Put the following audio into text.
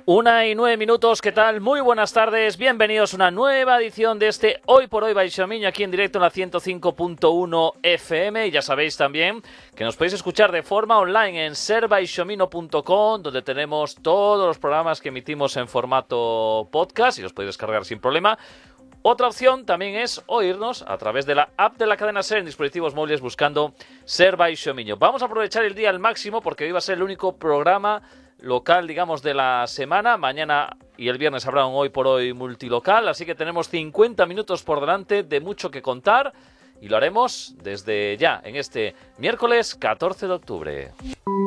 1:09, ¿qué tal? Muy buenas tardes, bienvenidos a una nueva edición de este Hoy por Hoy Baixo Miño, aquí en directo en la 105.1 FM. Y ya sabéis también que nos podéis escuchar de forma online en serbaixomino.com, donde tenemos todos los programas que emitimos en formato podcast y los podéis descargar sin problema. Otra opción también es oírnos a través de la app de la cadena SER en dispositivos móviles buscando Ser Baixo Miño. Vamos a aprovechar el día al máximo porque hoy va a ser el único programa local, digamos, de la semana. Mañana y el viernes habrá un Hoy por Hoy multilocal, así que tenemos 50 minutos por delante de mucho que contar y lo haremos desde ya, en este miércoles 14 de octubre.